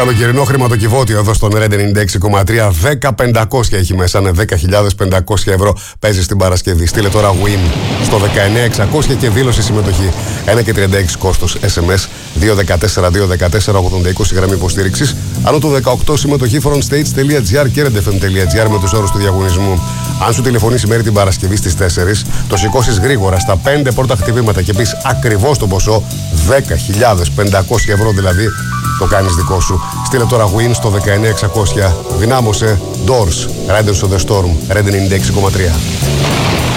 Καλοκαιρινό χρηματοκιβώτιο εδώ στον Red 96,3. 10.500 έχει μέσα, είναι 10.500 ευρώ. Παίζει την Παρασκευή. Στείλε τώρα win στο 19.600 και δήλωσε συμμετοχή. 1,36 κόστος SMS 214-214-80-20 γραμμή υποστήριξης. Άνω του 18 συμμετοχή frontstage.gr και redfm.gr με τους όρους του διαγωνισμού. Αν σου τηλεφωνήσει μέρη την Παρασκευή στις 4, το σηκώσεις γρήγορα στα 5 πρώτα χτυπήματα και πεις ακριβώς το ποσό, 10.500 ευρώ δηλαδή, το κάνεις δικό σου. Στείλε τώρα win στο 19.600. Δυνάμωσε. Doors, Riders of the Storm, Red 96,3.